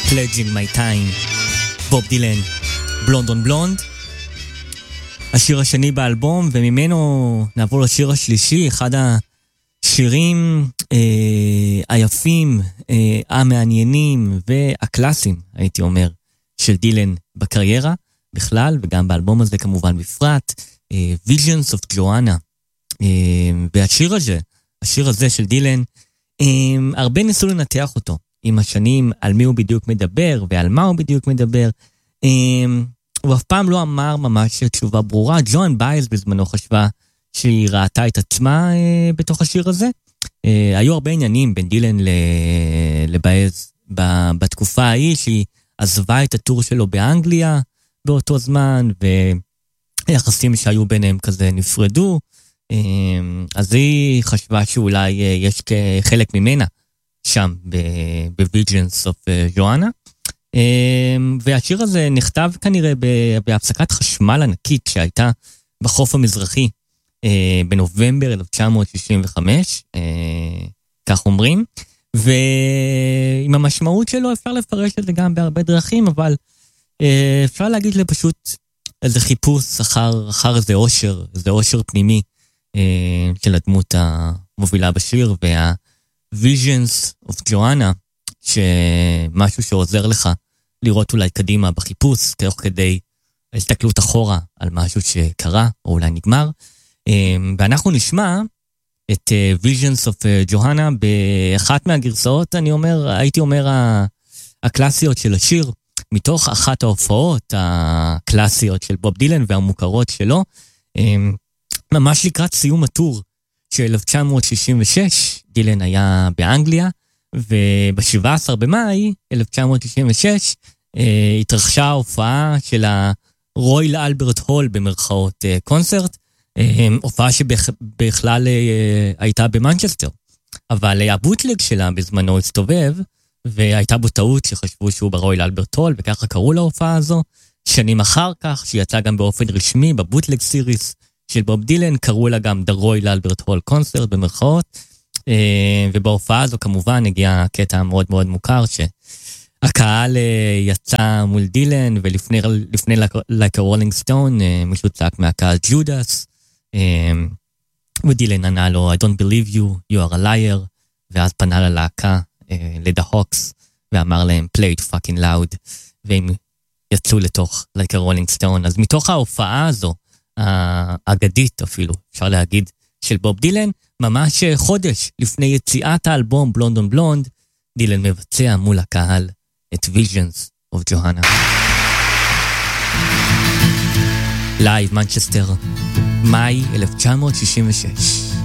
Pledging My Time, בוב דילן, בלונד און בלונד. השיר השני באלבום, וממנו נעבור לשיר השלישי, אחד השירים היפים, המעניינים והקלאסיים, הייתי אומר, של דילן בקריירה בכלל, וגם באלבום הזה כמובן בפרט, Visions of Joanna. והשיר הזה, השיר הזה של דילן, הרבה ניסו לנתח אותו עם השנים, על מי הוא בדיוק מדבר ועל מה הוא בדיוק מדבר. הוא אף פעם לא אמר ממש תשובה ברורה. ג'ואן בייז בזמנו חשבה שהיא ראתה את עצמה בתוך השיר הזה. היו הרבה עניינים בין דילן לבייז בתקופה ההיא, שהיא עזבה את הטור שלו באנגליה באותו זמן, ויחסים שהיו ביניהם כזה נפרדו. אז היא חשבה שאולי יש חלק ממנה שם ב-Visions of Joanna. והשיר הזה נכתב כנראה בהפסקת חשמל ענקית שהייתה בחוף המזרחי בנובמבר 1965, כך אומרים, ועם המשמעות שלו אפשר לפרש את זה גם בהרבה דרכים, אבל אפשר להגיד לפשוט איזה חיפוש אחר איזה אושר פנימי של הדמות המובילה בשיר, וה-Visions of Joanna, שמשהו שעוזר לך לראות אולי קדימה בחיפוש, תוך כדי הסתכלות אחורה על משהו שקרה או אולי נגמר. ואנחנו נשמע את Visions of Joanna באחת מהגרסאות, הייתי אומר הקלאסיות של השיר, מתוך אחת ההופעות הקלאסיות של בוב דילן והמוכרות שלו, ממש לקראת סיום הטור של 1966. דילן היה באנגליה, וב-17 במאי 1996 התרחשה ההופעה של הרויאל אלברט הול במרכאות קונצרט, הופעה שבכלל הייתה במנצ'סטר, אבל הבוטלג שלה בזמנו הסתובב, והייתה בו טעות שחשבו שהוא ברויאל אלברט הול, וככה קראו להופעה הזו. שנים אחר כך, שיצא גם באופן רשמי בבוטלג סיריס של בוב דילן, קראו לה גם The Royal Albert Hall Concert במרכאות, ובהופעה הזו כמובן הגיע קטע מאוד מאוד מוכר, שהקהל יצא מול דילן, ולפני Like a Rolling Stone מישהו צעק מהקהל ג'ודס, ודילן ענה לו I don't believe you, you are a liar, ואז פנה ללהקה, לדה הוקס, ואמר להם play it fucking loud, והם יצאו לתוך Like a Rolling Stone. אז מתוך ההופעה הזו, האגדית אפילו, אפשר להגיד, של בוב דילן, ממש חודש לפני יציאת האלבום בלונד און בלונד, דילן מבצע מול הקהל את Visions of Joanna. לייב מנצ'סטר, מאי 1966.